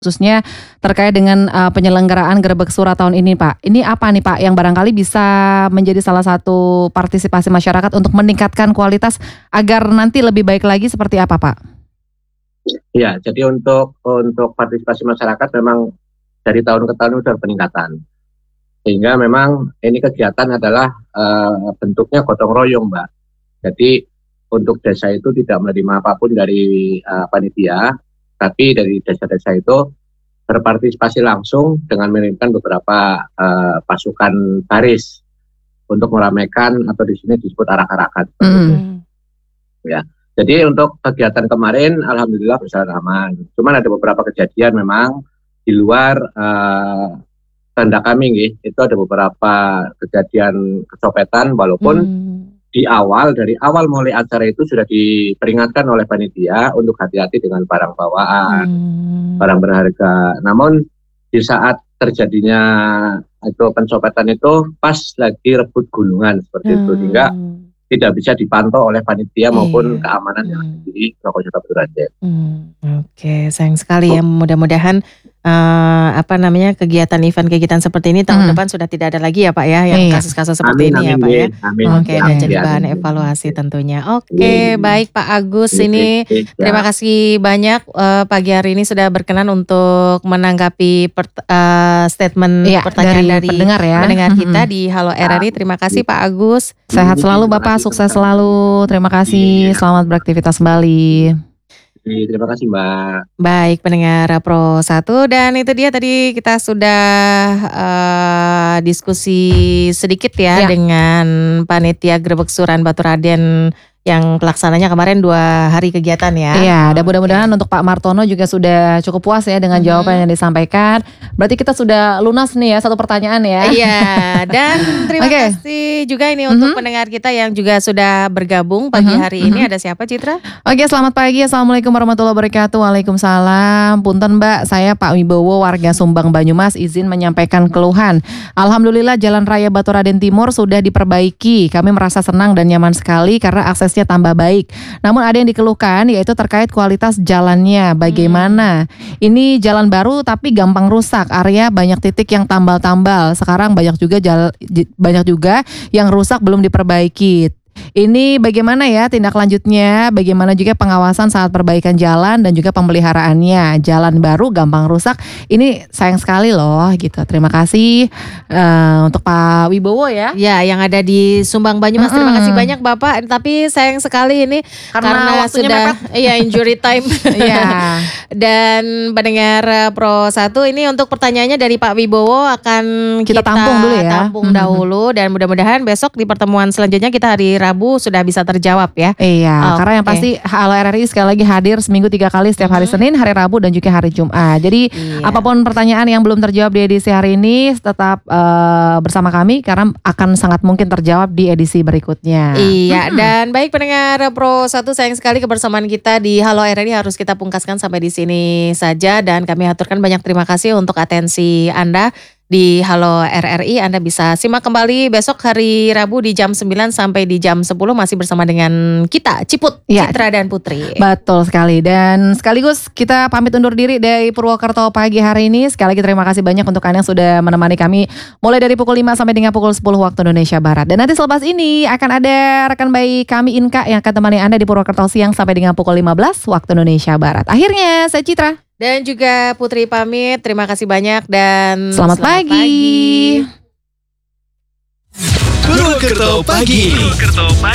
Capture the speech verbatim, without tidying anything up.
khususnya terkait dengan uh, penyelenggaraan Gerebek Sura tahun ini Pak. Ini apa nih Pak yang barangkali bisa menjadi salah satu partisipasi masyarakat untuk meningkatkan kualitas agar nanti lebih baik lagi seperti apa Pak? Ya, jadi untuk untuk partisipasi masyarakat memang dari tahun ke tahun sudah peningkatan. Sehingga memang ini kegiatan adalah uh, bentuknya gotong royong Mbak. Jadi untuk desa itu tidak menerima apapun dari uh, panitia, tapi dari desa-desa itu berpartisipasi langsung dengan mengirimkan beberapa uh, pasukan baris untuk meramaikan atau di sini disebut arak-arakan. Mm. Ya, jadi untuk kegiatan kemarin, alhamdulillah berjalan aman. Cuman ada beberapa kejadian memang di luar uh, tanda kami, nih, itu ada beberapa kejadian kecopetan, walaupun mm. di awal, dari awal mulai acara itu sudah diperingatkan oleh panitia untuk hati-hati dengan barang bawaan, hmm. barang berharga. Namun di saat terjadinya itu pencopetan itu pas lagi rebut gulungan seperti hmm. itu, sehingga tidak bisa dipantau oleh panitia maupun iya. keamanan hmm. yang di Polres Batu Raden. Hmm. Oke, sayang sekali ya. Mudah-mudahan uh, apa namanya kegiatan event kegiatan seperti ini tahun hmm. depan sudah tidak ada lagi ya Pak ya, yang iya. kasus-kasus seperti amin, ini amin, ya Pak ya. Amin, Oke, dan jadi bahan amin, evaluasi amin. tentunya. Oke, amin. Baik Pak Agus amin. ini amin. terima kasih banyak uh, pagi hari ini sudah berkenan untuk menanggapi per, uh, statement iya, pertanyaan dari, dari pendengar, ya. pendengar kita hmm. di Halo R R I. Terima kasih Pak Agus. Sehat selalu Bapak, sukses selalu. Terima kasih. Selamat beraktivitas kembali. Terima kasih Mbak. Baik pendengar Pro satu, dan itu dia tadi kita sudah uh, diskusi sedikit ya, ya dengan panitia Gerebek Suran Batu Raden yang pelaksananya kemarin dua hari kegiatan ya. Iya, dan mudah-mudahan untuk Pak Martono juga sudah cukup puas ya dengan jawaban hmm. yang disampaikan. Berarti kita sudah lunas nih ya satu pertanyaan ya. Iya, dan terima okay. kasih juga ini untuk mm-hmm. pendengar kita yang juga sudah bergabung pagi mm-hmm. hari ini. Ada siapa Citra? Oke, selamat pagi. Assalamualaikum warahmatullahi wabarakatuh. Waalaikumsalam. Punten Mbak, saya Pak Wibowo warga Sumbang Banyumas, izin menyampaikan keluhan. Alhamdulillah Jalan Raya Batu Raden Timur sudah diperbaiki. Kami merasa senang dan nyaman sekali karena akses tambah baik. Namun ada yang dikeluhkan yaitu terkait kualitas jalannya. Bagaimana? Hmm. Ini jalan baru tapi gampang rusak. Area banyak titik yang tambal-tambal. Sekarang banyak juga jala, banyak juga yang rusak belum diperbaiki. Ini bagaimana ya tindak lanjutnya, bagaimana juga pengawasan saat perbaikan jalan dan juga pemeliharaannya. Jalan baru gampang rusak, ini sayang sekali loh gitu. Terima kasih uh, untuk Pak Wibowo ya. Ya, yang ada di Sumbang Banyumas. Mm-hmm. Terima kasih banyak Bapak. Tapi sayang sekali ini karena, karena sudah ya injury time. Iya. Dan pendengar Pro satu ini untuk pertanyaannya dari Pak Wibowo akan kita, kita tampung dulu ya. Tampung mm-hmm. dahulu, dan mudah-mudahan besok di pertemuan selanjutnya kita hari Rabu sudah bisa terjawab ya. Iya, oh, karena yang okay. pasti Halo R R I sekali lagi hadir seminggu tiga kali setiap hari mm-hmm. Senin, hari Rabu dan juga hari Jumat. Jadi iya. apapun pertanyaan yang belum terjawab di edisi hari ini tetap uh, bersama kami karena akan sangat mungkin terjawab di edisi berikutnya. Iya, hmm. dan baik pendengar Pro satu, sayang sekali kebersamaan kita di Halo R R I harus kita pungkaskan sampai di sini saja, dan kami aturkan banyak terima kasih untuk atensi Anda di Halo R R I. Anda bisa simak kembali besok hari Rabu di jam sembilan sampai di jam sepuluh masih bersama dengan kita Ciput, ya. Citra dan Putri. Betul sekali, dan sekaligus kita pamit undur diri dari Purwokerto pagi hari ini. Sekali lagi terima kasih banyak untuk Anda yang sudah menemani kami mulai dari pukul lima sampai dengan pukul sepuluh waktu Indonesia Barat. Dan nanti selepas ini akan ada rekan baik kami Inka yang akan temani Anda di Purwokerto siang sampai dengan pukul lima belas waktu Indonesia Barat. Akhirnya saya Citra dan juga Putri pamit. Terima kasih banyak dan selamat, selamat pagi. pagi. Purwokerto pagi.